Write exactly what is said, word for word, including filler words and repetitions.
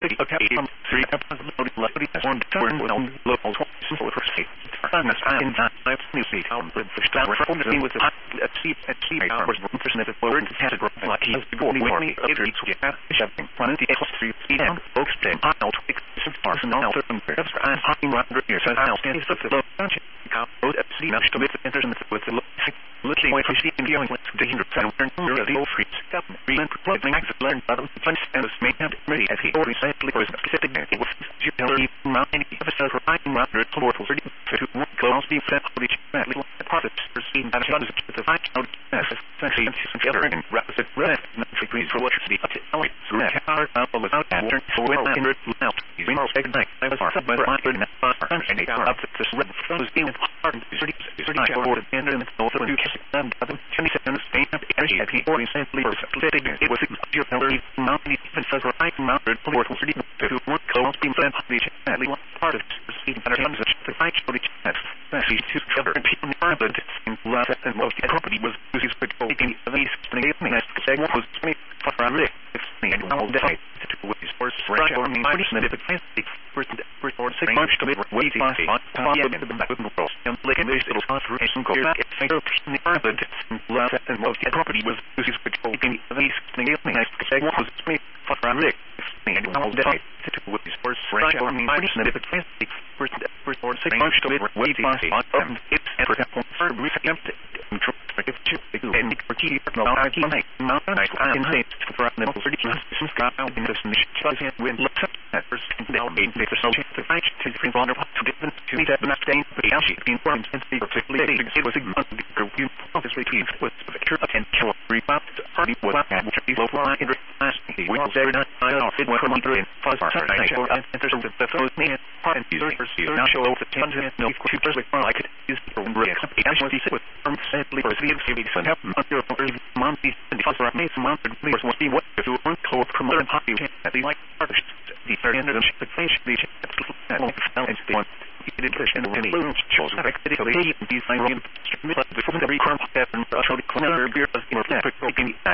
okay, um, three, loading, loading, one, turn, one, local, simple, for state, turn, in that, I've new seat, um, with the star, from the scene with the, at sea, at sea, hours, person, if it were into category, like he has to go, we only, later, it's, yeah, shoving, one, the, plus, three, speed, and, folks, ten, I'll take, six, bars, and I'll turn, perhaps, I'm hiding, right, here, so I'll stand, so, the, bunch, both at sea, now, to make the enters, and with the, looking away from sea, and feeling like, the hinder, and turn, you're the old freaks, up, remember, clothing, I could learn, but, punch, and the snake, and, ready, as he already said, was specific, it was, you tell her, even, many, episode, for, I'm, right, or, mortal, thirty, to, one, close, be, set, for each, that, little, profit, received, and, shut, as, the fight, out, as, sexy, and, some other, and, rapid, red, and, degrees, for what, the, up, to, elite, so, that, hard, out, without, and, turn, so, well, and, out, he's, in, all, second, night, I was, far, but, I'm, and, far, and, and, up, this, red, was, being, hard, and, thirty, thirty, forward, and, and, also, and, kissing, and, other, twenty seconds, stand up, energy, at the, or, simply, or, setting, it was, your, elderly, mountain, even, says, right, mounted, portal, thirty, two, one, close, beam, flat, the, at least, part of, receiving, better, comes, the fight, for the, chance, she's two, other, and people, are, but, in, last, and, most, the property was, using, but, taking, the least, and, the, segment was, me, for, I'm, Rick, it's, me, and, all day, to, with, his first, fresh, or, me, pretty, and, if it, the, first, first, or, six months, to, it, wait, the, on, on, the, the, back, with, the, world, and, like, and, there's, it'll, not, through, and, go back, it's, and, the, but, last, and, most, the property was, using, but, taking, the least, and, the, segment was, me, for, I'm, Rick, me, and, all day, to, with, his first, fresh, or, me, pretty, and, if it, the, first, first, or, six months, to, it, wait, the, on, it's, and, for example, for, brief, empty, and, if you, and, for, key, no, I, key, mount, I, can say, for, the, thirty, since, got, out, in, this, and, when, let's up, at first, and, now, made, make, so, the fight, to, the, vulnerable, to, different, to, that, not, staying, but, the, actually, being, formed, and, particularly, it was, a month, the, you, obviously, with, the picture, and, kill, rebound, party, was, at, which, low, line, and, last, he, was, every night, I, off, it, went, from, and, fuzz, I, or, and, there's, the, the, those, me, and, part, and, user, now, show, the, tens, and, no, two, like, I could, use, for, and, as, what he said, with, firm, sadly, or, the, C V, son, have, under, monthly, and, fuzz, or, made, some, mounted, me, or, be, what, if you want, co, promote, and, happy, at, the, like, artist, the, third, and, the, face, the, and, the, one, in English, and, the, balloons, chose, affected, the, these, I, the, every crumb, and, brush, or, the, beer, as, you know,